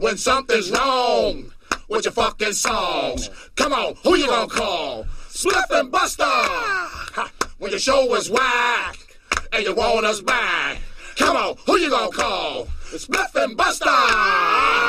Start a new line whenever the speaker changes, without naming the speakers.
when something's wrong with your fucking songs. Come on, who you gonna call? Spliff and Buster! Ha, when your show was whack and you want us back. Come on, who you gonna call? Spliff and Buster!